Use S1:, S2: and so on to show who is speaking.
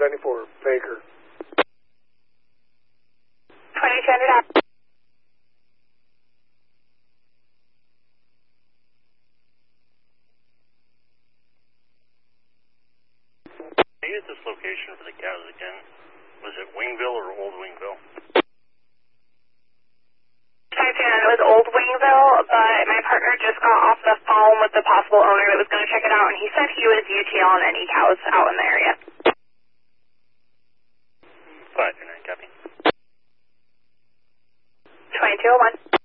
S1: 94, Baker.
S2: 2200 out.
S3: I used this location for the cows again. Was it Wingville or Old Wingville?
S2: 5200, it was Old Wingville, but my partner just got off the phone with the possible owner that was going to check it out, and he said he was UTLing any cows out in the area.
S3: 529, copy.
S2: 2201.